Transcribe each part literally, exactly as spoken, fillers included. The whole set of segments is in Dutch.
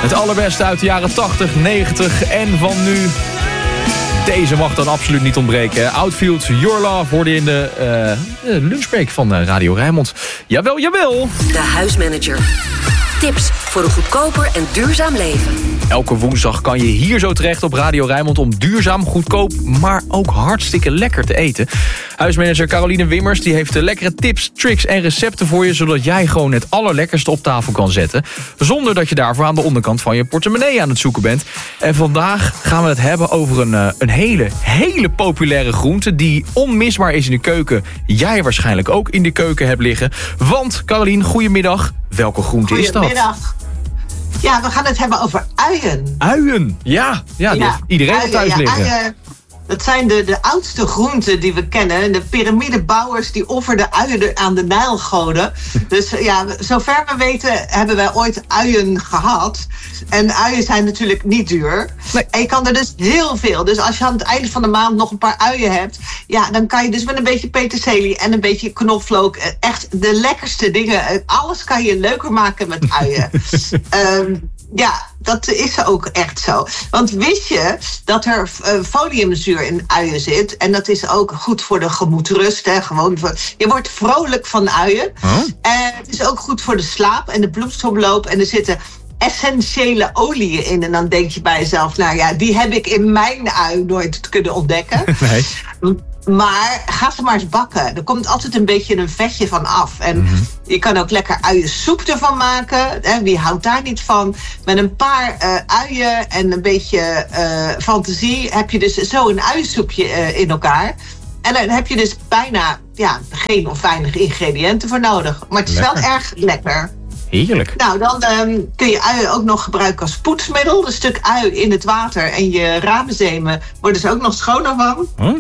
Het allerbeste uit de jaren tachtig, negentig en van nu. Deze mag dan absoluut niet ontbreken. Outfield, Your Love hoorde je in de uh, lunchbreak van uh, Radio Rijnmond. Jawel, jawel. De Huismanager. Tips voor een goedkoper en duurzaam leven. Elke woensdag kan je hier zo terecht op Radio Rijnmond om duurzaam, goedkoop, maar ook hartstikke lekker te eten. Huismanager Caroline Wimmers die heeft lekkere tips, tricks en recepten voor je, zodat jij gewoon het allerlekkerste op tafel kan zetten, zonder dat je daarvoor aan de onderkant van je portemonnee aan het zoeken bent. En vandaag gaan we het hebben over een, een hele, hele populaire groente die onmisbaar is in de keuken. Jij waarschijnlijk ook in de keuken hebt liggen. Want, Caroline, goedemiddag. Welke groente is dat? Goedemiddag. Ja, we gaan het hebben over uien. Uien, ja. Ja, ja iedereen uien, thuis ja, liggen. Uien, dat zijn de, de oudste groenten die we kennen. De piramidebouwers die offerden uien aan de Nijlgoden. Dus ja, zover we weten hebben wij ooit uien gehad. En uien zijn natuurlijk niet duur. Nee. En je kan er dus heel veel. Dus als je aan het einde van de maand nog een paar uien hebt, ja, dan kan je dus met een beetje peterselie en een beetje knoflook echt de lekkerste dingen. Alles kan je leuker maken met uien. um, Ja, dat is ook echt zo. Want wist je dat er uh, foliumzuur in uien zit? En dat is ook goed voor de gemoedsrust. Hè? Gewoon voor, je wordt vrolijk van uien. Huh? En het is ook goed voor de slaap en de bloedsomloop. En er zitten essentiële oliën in. En dan denk je bij jezelf, nou ja, die heb ik in mijn ui nooit kunnen ontdekken. Nee. Maar ga ze maar eens bakken. Er komt altijd een beetje een vetje van af. En mm-hmm. je kan ook lekker uiensoep ervan maken. Hè? Wie houdt daar niet van? Met een paar uh, uien en een beetje uh, fantasie heb je dus zo een uiensoepje uh, in elkaar. En dan heb je dus bijna ja, geen of weinig ingrediënten voor nodig. Maar het is lekker. Wel erg lekker. Heerlijk. Nou, dan um, kun je uien ook nog gebruiken als poetsmiddel. Een stuk ui in het water en je ramenzemen worden ze ook nog schoner van. Huh?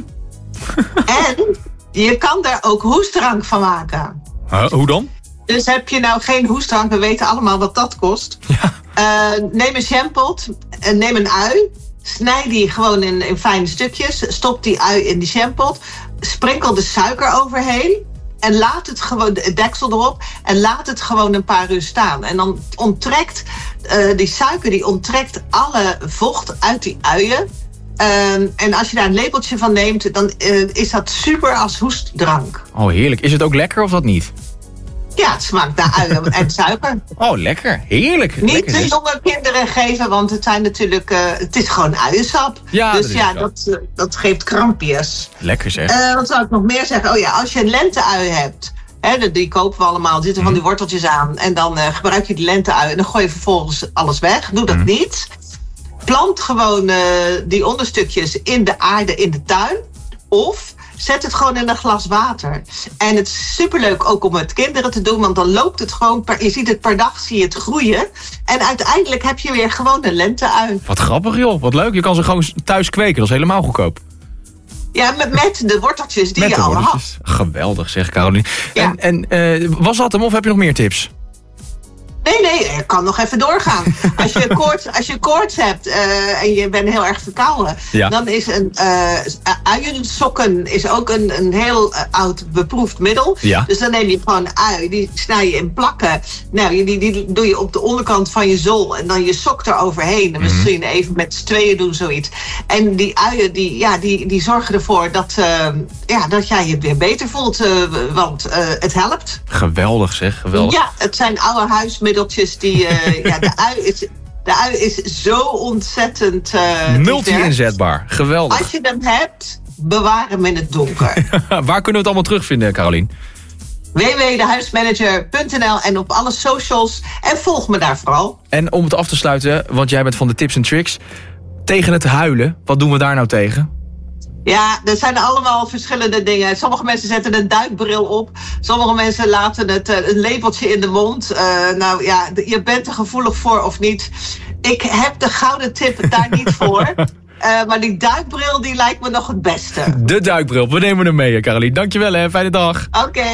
En je kan daar ook hoestdrank van maken. Uh, hoe dan? Dus heb je nou geen hoestdrank, we weten allemaal wat dat kost. Ja. Uh, neem een jampot, uh, neem een ui. Snijd die gewoon in, in fijne stukjes. Stop die ui in die jampot. Sprinkel de suiker overheen. En laat het gewoon, het deksel erop. En laat het gewoon een paar uur staan. En dan onttrekt uh, die suiker, die onttrekt alle vocht uit die uien. Um, en als je daar een lepeltje van neemt, dan uh, is dat super als hoestdrank. Oh, heerlijk. Is het ook lekker of dat niet? Ja, het smaakt naar uien en suiker. Oh, lekker. Heerlijk. Niet lekker, te jonge kinderen geven, want het zijn natuurlijk, uh, het is gewoon uiensap. Ja, dus dat ja, dat, uh, dat geeft krampjes. Lekker zeg. Uh, wat zou ik nog meer zeggen? Oh ja, als je een lente-ui hebt, hè, die kopen we allemaal, er zitten van die worteltjes aan. En dan uh, gebruik je die lente-ui en dan gooi je vervolgens alles weg. Doe dat mm. niet. Plant gewoon uh, die onderstukjes in de aarde in de tuin. Of zet het gewoon in een glas water. En het is superleuk ook om met kinderen te doen. Want dan loopt het gewoon, per, je ziet het per dag, zie je het groeien. En uiteindelijk heb je weer gewoon een lente-ui. Wat grappig joh, wat leuk. Je kan ze gewoon thuis kweken, dat is helemaal goedkoop. Ja, met, met de worteltjes die met je de al worteltjes. had. Geweldig zeg Caroline. Ja. En, en uh, was dat hem of heb je nog meer tips? Nee, nee, ik kan nog even doorgaan. Als je koorts, als je koorts hebt uh, en je bent heel erg verkouden, ja. dan is een uh, uiensokken is ook een, een heel uh, oud beproefd middel. Ja. Dus dan neem je gewoon een ui, die snij je in plakken. Nou, die, die doe je op de onderkant van je zool en dan je sok eroverheen. En misschien mm-hmm. even met z'n tweeën doen zoiets. En die uien, die, ja, die, die zorgen ervoor dat, uh, ja, dat jij je weer beter voelt, uh, want uh, het helpt. Geweldig zeg, geweldig. Ja, het zijn oude huismiddelen. Die, uh, ja, de ui is, de ui is zo ontzettend uh, multi-inzetbaar, geweldig. Als je hem hebt, bewaar hem in het donker. Waar kunnen we het allemaal terugvinden, Caroline? w w w punt de huismanager punt n l en op alle socials. En volg me daar vooral. En om het af te sluiten, want jij bent van de tips en tricks. Tegen het huilen, wat doen we daar nou tegen? Ja, er zijn allemaal verschillende dingen. Sommige mensen zetten een duikbril op. Sommige mensen laten het uh, een lepeltje in de mond. Uh, nou ja, je bent er gevoelig voor of niet. Ik heb de gouden tip daar niet voor. Uh, maar die duikbril, die lijkt me nog het beste. De duikbril, we nemen hem mee, Caroline. Dankjewel, hè. Fijne dag. Oké. Okay.